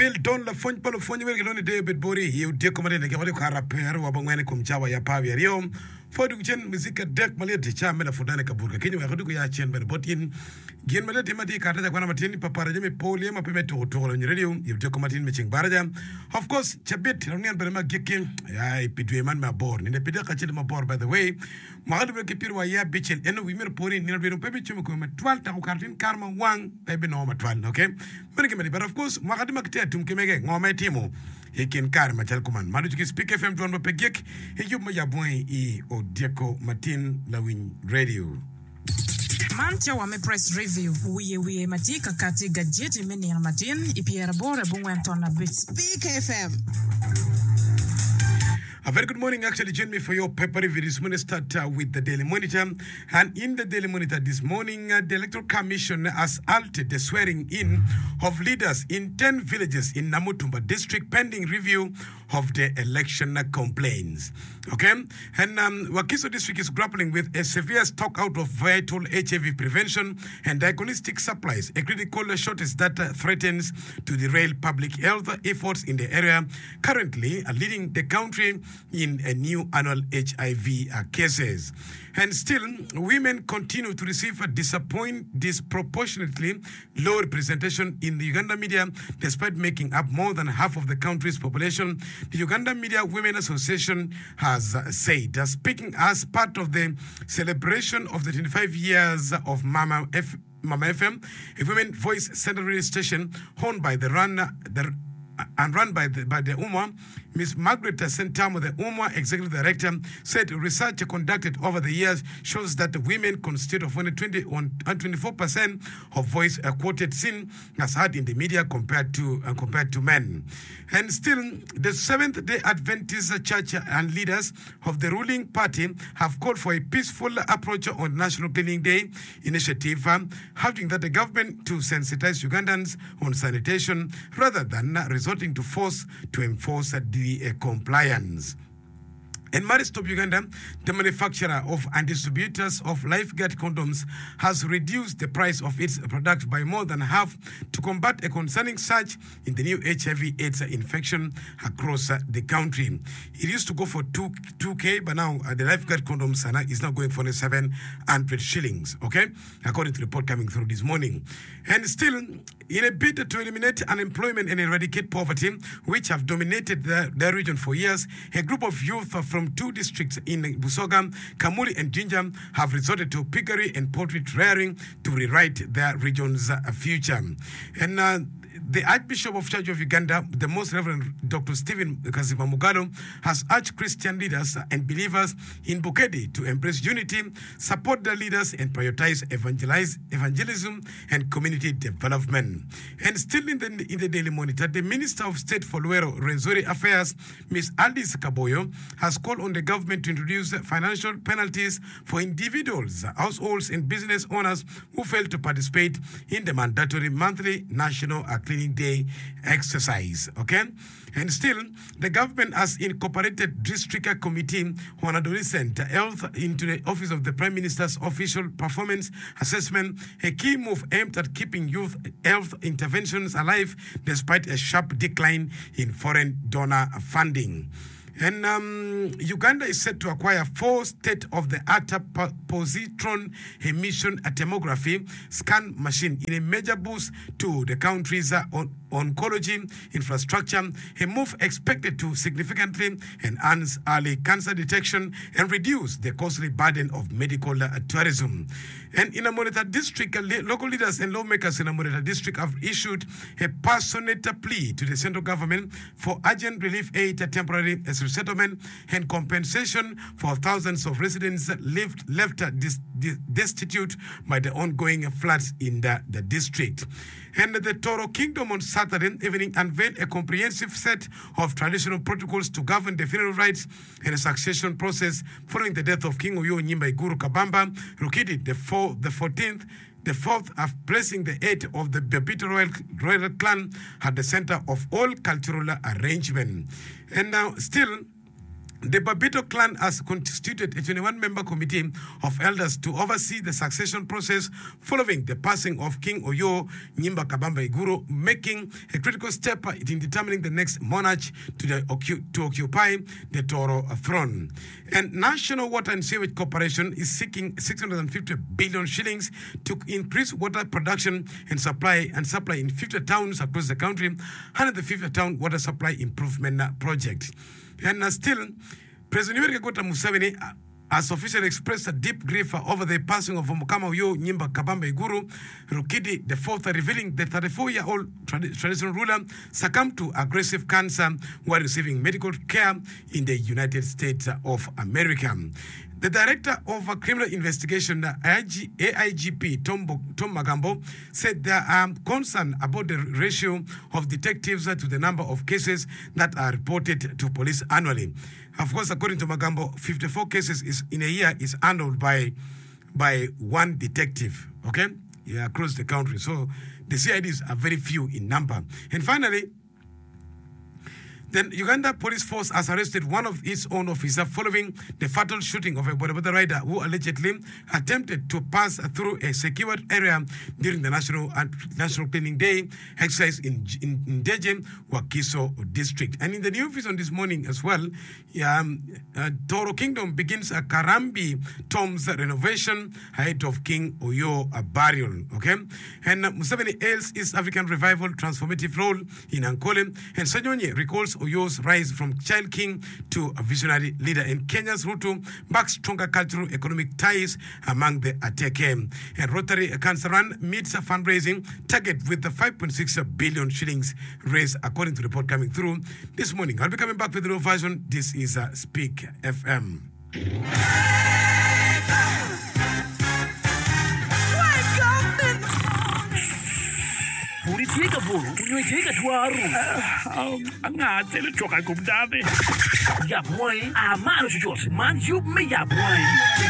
Bill Don la fonj palo fonj wel geloni David Bori yu de komade ne gawale ko rapper wa bangwane kum chawa ya pavia rio fodu chen muzika dek malia de cha mela fodane ka burga kinyo ya ko ya chen ben botin gen malia de mati kata kwa na matini papara jeme poli ma peme to lo radio yu de komadin me ching baraja of course chabit ronian ben ma gekin ya pidwe man ma bor ne pidwe ka chile ma bor by the way magadu be kipirwa ya bichel eno wimer pori ni be pebe chumo ko ma 12 ta ko kartin karma wang pebe no ma 12 okay but of course magadu makte tumkemege ngome timu hikin kar machal kuman madu ki speak FM tuan bapegek hijub ma yabwen I Odieko Martin Lawin Radio Mantia wa me press review wiye matika kati gadget meni Martin ipiera bore bungwen na bit speak FM. A very good morning. Actually, join me for your paper review. This morning start with the Daily Monitor. And in the Daily Monitor this morning, the Electoral Commission has altered the swearing in of leaders in 10 villages in Namutumba district pending review of the election complaints. Okay? And Wakiso district is grappling with a severe stock out of vital HIV prevention and diagnostic supplies, a critical shortage that threatens to derail public health efforts in the area, currently leading the country in a new annual HIV cases. And still, women continue to receive a disproportionately low representation in the Uganda media, despite making up more than half of the country's population. The Uganda Media Women Association has said, speaking as part of the celebration of the 25 years of Mama FM, a women voice central radio station owned by run by the UMA, Ms. Margaret Sentamo, the UMA Executive Director, said research conducted over the years shows that the women constitute of only 24% of voice quoted seen as heard in the media compared to men. And still, the Seventh-day Adventist Church and leaders of the ruling party have called for a peaceful approach on National Cleaning Day initiative, urging that the government to sensitize Ugandans on sanitation rather than resorting to force to enforce the compliance. In Maristop, Uganda, the manufacturer of and distributors of lifeguard condoms has reduced the price of its product by more than half to combat a concerning surge in the new HIV/AIDS infection across the country. It used to go for 2K, but now the lifeguard condoms is now going for 700 shillings, okay? According to the report coming through this morning. And still, in a bid to eliminate unemployment and eradicate poverty, which have dominated the region for years, a group of youth from 2 districts in Busoga, Kamuli and Jinja have resorted to piggery and poultry rearing to rewrite their region's future. And the Archbishop of Church of Uganda, the Most Reverend Dr. Stephen Kazima Mugalo, has urged Christian leaders and believers in Bukedi to embrace unity, support their leaders, and prioritize evangelism and community development. And still in the Daily Monitor, the Minister of State for Luero Renzori Affairs, Ms. Alice Kaboyo, has called on the government to introduce financial penalties for individuals, households, and business owners who fail to participate in the mandatory monthly National Cleaning Day exercise, okay? And still, the government has incorporated District Committee on Adolescent Health into the Office of the Prime Minister's Official Performance Assessment, a key move aimed at keeping youth health interventions alive despite a sharp decline in foreign donor funding. And Uganda is set to acquire 4 state-of-the-art positron emission thermography scan machine in a major boost to the country's oncology infrastructure, a move expected to significantly enhance early cancer detection and reduce the costly burden of medical tourism. And in Amoreta District, local leaders and lawmakers in Amoreta District have issued a passionate plea to the central government for urgent relief aid, temporary resettlement, and compensation for thousands of residents left destitute by the ongoing floods in the district. And the Toro Kingdom on Saturday evening unveiled a comprehensive set of traditional protocols to govern the funeral rites and the succession process following the death of King Oyo Nyimba Iguru Kabamba, located the 14th The fourth of placing the head of the Bapito royal clan at the center of all cultural arrangement. And now still, The Babito clan has constituted a 21-member committee of elders to oversee the succession process following the passing of King Oyo Nyimba Kabamba Iguru, making a critical step in determining the next monarch to occupy the Toro throne. And National Water and Sewage Corporation is seeking 650 billion shillings to increase water production and supply in 50 towns across the country, under the 50 town water supply improvement project. And still, President Yoweri Kaguta Museveni has officially expressed a deep grief over the passing of Omukama Oyo Nyimba Kabamba Iguru Rukidi IV, revealing the 34-year-old traditional ruler succumbed to aggressive cancer while receiving medical care in the United States of America. The Director of Criminal Investigation, AIGP Tom Magambo, said there are concerns about the ratio of detectives to the number of cases that are reported to police annually. Of course, according to Magambo, 54 cases in a year is handled by one detective, okay? Yeah, across the country. So the CIDs are very few in number. And finally, then Uganda Police Force has arrested one of its own officers following the fatal shooting of a bodaboda rider who allegedly attempted to pass through a secured area during the National Cleaning Day exercise in Dejem, Wakiso district. And in the new vision this morning as well, Toro Kingdom begins a Karambi tombs renovation ahead of King Oyo burial. Okay, and Museveni hails East African revival transformative role in Ankole, and Sanyonyi recalls Oyo's rise from child king to a visionary leader, and Kenya's Ruto backs stronger cultural economic ties among the Ateke. And Rotary Cancer Run meets a fundraising target with the 5.6 billion shillings raised, according to the report coming through this morning. I'll be coming back with the new version. This is Speak FM. Purifica volo, purifica tuaru. Angate le choka kumdade. Ya boy, amaro chos, man you me ya boy.